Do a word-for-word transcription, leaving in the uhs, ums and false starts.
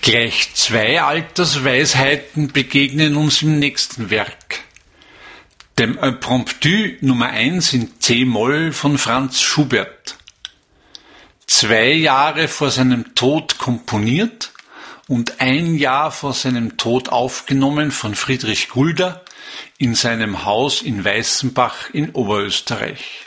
Gleich zwei Altersweisheiten begegnen uns im nächsten Werk, dem Impromptu Nummer eins in C-Moll von Franz Schubert. Zwei Jahre vor seinem Tod komponiert und ein Jahr vor seinem Tod aufgenommen von Friedrich Gulda in seinem Haus in Weißenbach in Oberösterreich.